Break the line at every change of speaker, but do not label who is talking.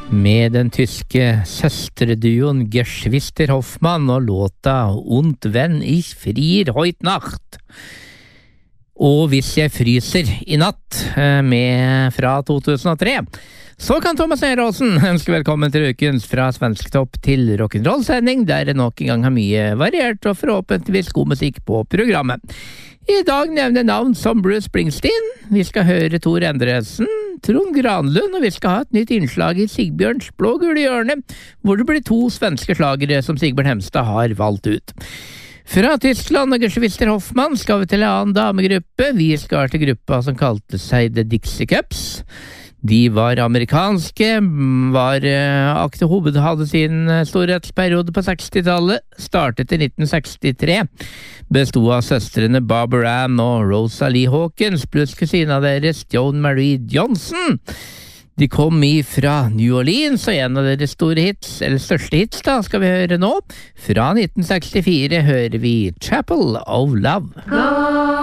Med den tyske søstreduoen Geschwister Hoffmann og låta Und wenn ich frier heut Nacht. Og Hvis jeg fryser i natt, med fra 2003. Så kan Thomas Eråsen ønske velkommen til ukens Fra Svensktopp til rock'n'roll-sending, der det nok en gang har mye variert og forhåpentligvis god musikk på programmet. I dag nevner navn som Bruce Springsteen, vi skal høre Tor Endresen, Trond Granlund, og vi skal ha et nytt innslag i Sigbjørns blå-gule hjørne, hvor det blir 2 svenske slagere som Sigbjørn Hemstad har valgt ut. Fra Tyskland og Geschwister Hoffmann skal vi til en annen damegruppe. Vi skal til gruppa som kalte seg The Dixie Cups. De var amerikanske, hadde sin storhetsperiode på 60-tallet, startet i 1963, bestod av søstrene Barbara Ann og Rosalie Hawkins, pluss kusina deres Joan Marie Johnson. De kom fra New Orleans, og en av deres store hits, eller største hits da, skal vi høre nå. Fra 1964 hører vi Chapel of Love.